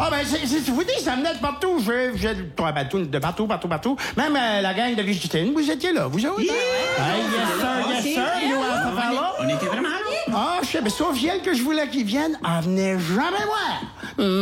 Ah, ben, c'est vous dites, ça venait de partout. De partout. Même la gang de Vigitine, vous étiez là, vous autres? Yeah. Yes, sir. On était vraiment là. Ah, je sais, mais sauf elle que je voulais qu'ils viennent, elle venait jamais voir.